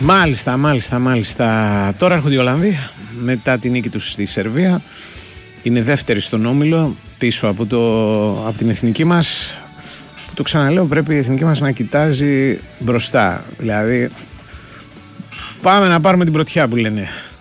Μάλιστα. Τώρα έρχονται οι Ολλανδοί μετά τη νίκη τους στη Σερβία. Είναι δεύτερη στον όμιλο πίσω από την εθνική μας. Που το ξαναλέω, πρέπει η εθνική μας να κοιτάζει μπροστά. Δηλαδή πάμε να πάρουμε την πρωτιά που λένε.